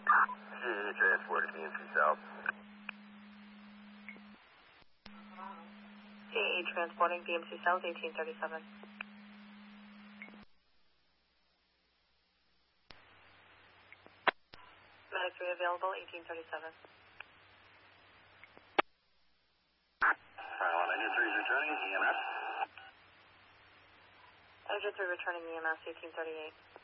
CAA transported BMC South. CAA transporting BMC South 1837. Medic 3 available 1837. Engine 3 is returning EMS. Engine 3 returning EMS 1838.